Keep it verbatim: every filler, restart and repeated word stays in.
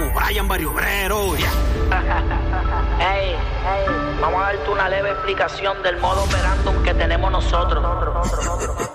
como Brian Barrio Obrero. Yeah. Hey, hey, vamos a darte una leve explicación del modo operandum que tenemos nosotros.